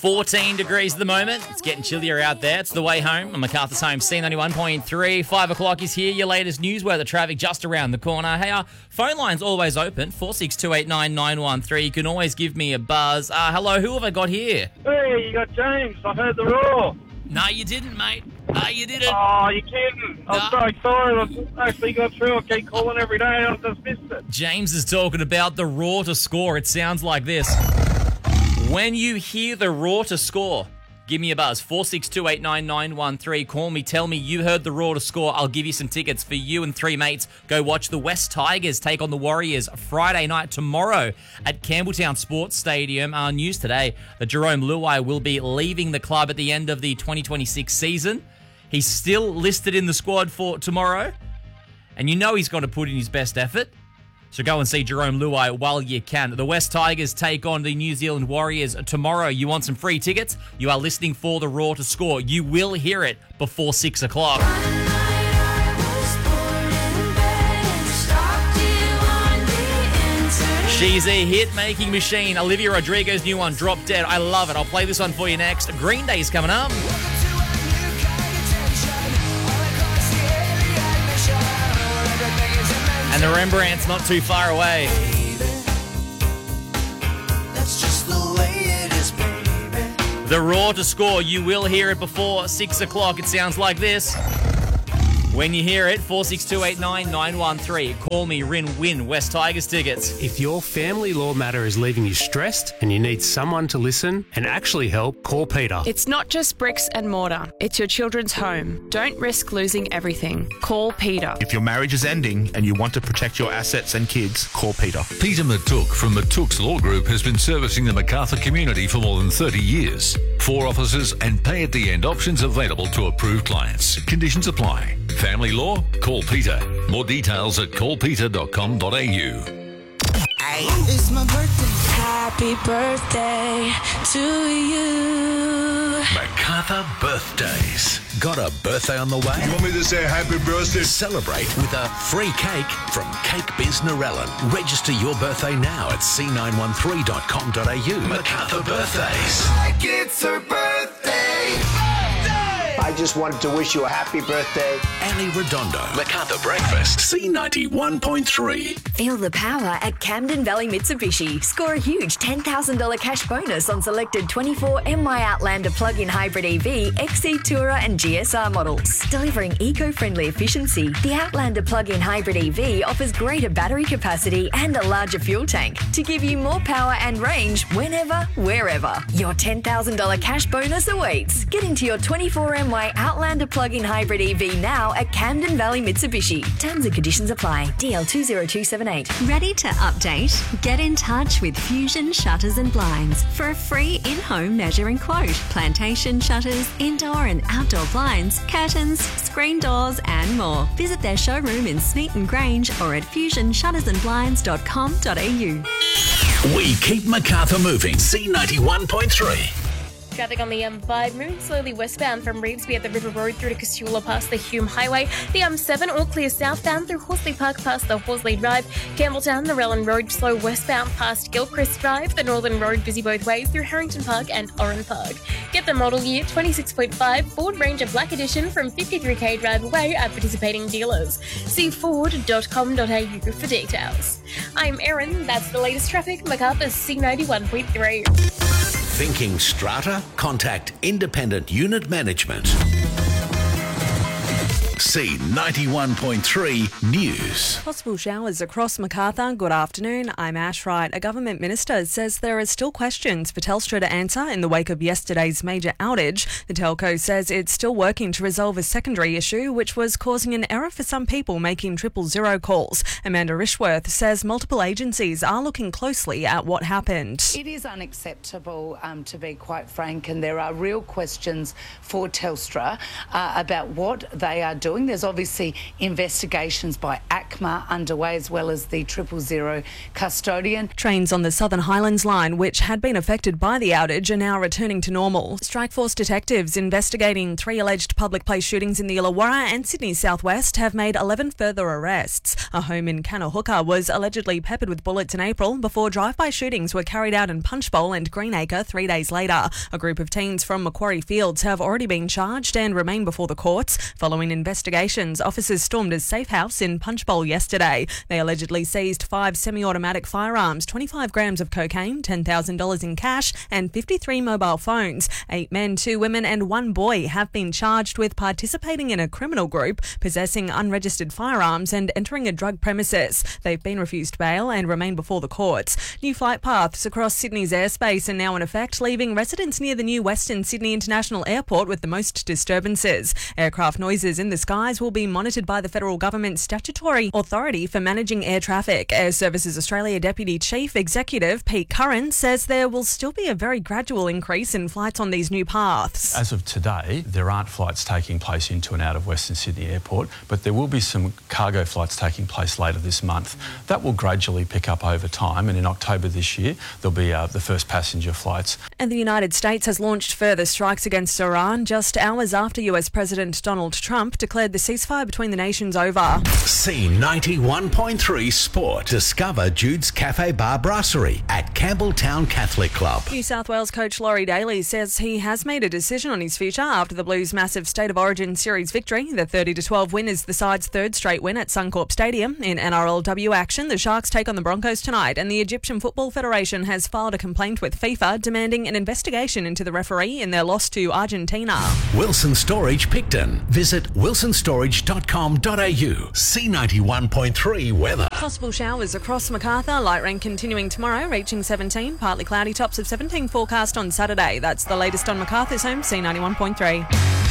14 degrees at the moment. It's getting chillier out there. It's the way home on Macarthur's Home, C91.3. 5 o'clock is here. Your latest news weather traffic just around the corner. Hey, our phone line's always open, 46289913. You can always give me a buzz. Hello, who have I got here? Hey, you got James. I heard the roar. No, you didn't, mate. No, you didn't. Oh, you kidding? I'm so excited. I've actually got through. I keep calling every day. I just missed it. James is talking about the roar to score. It sounds like this. When you hear the roar to score, give me a buzz, 46289913. Call me, tell me you heard the roar to score. I'll give you some tickets for you and three mates. Go watch the West Tigers take on the Warriors Friday night tomorrow at Campbelltown Sports Stadium. Our news today that Jerome Luai will be leaving the club at the end of the 2026 season. He's still listed in the squad for tomorrow, and you know he's going to put in his best effort. So go and see Jerome Luai while you can. The West Tigers take on the New Zealand Warriors tomorrow. You want some free tickets? You are listening for the roar to score. You will hear it before 6 o'clock. She's a hit-making machine. Olivia Rodrigo's new one, Drop Dead. I love it. I'll play this one for you next. Green Day's coming up. And the Rembrandt's not too far away. The roar to score, you will hear it before 6 o'clock. It sounds like this. When you hear it, 46289913. Call me, win West Tigers tickets. If your family law matter is leaving you stressed and you need someone to listen and actually help, call Peter. It's not just bricks and mortar. It's your children's home. Don't risk losing everything. Call Peter. If your marriage is ending and you want to protect your assets and kids, call Peter. Peter Matuk from Matuk's Law Group has been servicing the Macarthur community for more than 30 years. 4 offices and pay-at-the-end options available to approved clients. Conditions apply. Family law? Call Peter. More details at callpeter.com.au. It's my birthday. Happy birthday to you. MacArthur Birthdays. Got a birthday on the way? You want me to say happy birthday? Celebrate with a free cake from Cake Biz Narellan. Register your birthday now at c913.com.au. MacArthur Birthdays. Like it's her birthday. I just wanted to wish you a happy birthday. Annie Redondo. MacArthur Breakfast. C91.3. Feel the power at Camden Valley Mitsubishi. Score a huge $10,000 cash bonus on selected 24 MY Outlander plug-in hybrid EV, XC Tourer and GSR models. Delivering eco-friendly efficiency, the Outlander plug-in hybrid EV offers greater battery capacity and a larger fuel tank to give you more power and range whenever, wherever. Your $10,000 cash bonus awaits. Get into your 24 MY Outlander plug-in hybrid EV now at Camden Valley Mitsubishi. Terms and conditions apply. DL 20278. Ready to update? Get in touch with Fusion Shutters and Blinds for a free in-home measuring quote. Plantation shutters, indoor and outdoor blinds, curtains, screen doors and more. Visit their showroom in Smeaton Grange or at fusionshuttersandblinds.com.au. We keep MacArthur moving. C91.3. Traffic on the M5 moving slowly westbound from Revesby at the River Road through to Casula past the Hume Highway. The M7 all clear southbound through Horsley Park past the Horsley Drive. Campbelltown, Narellan Road slow westbound past Gilchrist Drive. The Northern Road busy both ways through Harrington Park and Oran Park. Get the model year 26.5 Ford Ranger Black Edition from 53k drive away at participating dealers. See ford.com.au for details. I'm Erin. That's the latest traffic. MacArthur's C91.3. Thinking strata? Contact Independent Unit Management. C91.3 News. Possible showers across Macarthur. Good afternoon. I'm Ash Wright. A government minister says there are still questions for Telstra to answer in the wake of yesterday's major outage. The telco says it's still working to resolve a secondary issue, which was causing an error for some people making 000 calls. Amanda Rishworth says multiple agencies are looking closely at what happened. It is unacceptable, to be quite frank, and there are real questions for Telstra about what they are doing doing. There's obviously investigations by ACMA underway, as well as the 000 custodian. Trains on the Southern Highlands line, which had been affected by the outage, are now returning to normal. Strikeforce detectives investigating 3 alleged public place shootings in the Illawarra and Sydney southwest have made 11 further arrests. A home in Kanahooka was allegedly peppered with bullets in April before drive-by shootings were carried out in Punchbowl and Greenacre 3 days later. A group of teens from Macquarie Fields have already been charged and remain before the courts. Following investigations, officers stormed a safe house in Punchbowl yesterday. They allegedly seized 5 semi-automatic firearms, 25 grams of cocaine, $10,000 in cash and 53 mobile phones. 8 men, 2 women and 1 boy have been charged with participating in a criminal group, possessing unregistered firearms and entering a drug premises. They've been refused bail and remain before the courts. New flight paths across Sydney's airspace are now in effect, leaving residents near the new Western Sydney International Airport with the most disturbances. Aircraft noises in the skies will be monitored by the federal government's statutory authority for managing air traffic. Air Services Australia Deputy Chief Executive Pete Curran says there will still be a very gradual increase in flights on these new paths. As of today, there aren't flights taking place into and out of Western Sydney Airport, but there will be some cargo flights taking place later this month. That will gradually pick up over time, and in October this year, there'll be the first passenger flights. And the United States has launched further strikes against Iran just hours after US President Donald Trump declared the ceasefire between the nations over. C91.3 Sport. Discover Jude's Cafe Bar Brasserie at Campbelltown Catholic Club. New South Wales coach Laurie Daly says he has made a decision on his future after the Blues' massive State of Origin series victory. The 30-12 win is the side's third straight win at Suncorp Stadium. In NRLW action, the Sharks take on the Broncos tonight, and the Egyptian Football Federation has filed a complaint with FIFA demanding an investigation into the referee in their loss to Argentina. Wilson Storage Picton. Visit wilsonstorage.com.au. C91.3 weather. Possible showers across Macarthur. Light rain continuing tomorrow, reaching 17. Partly cloudy, tops of 17 forecast on Saturday. That's the latest on Macarthur's home, C91.3.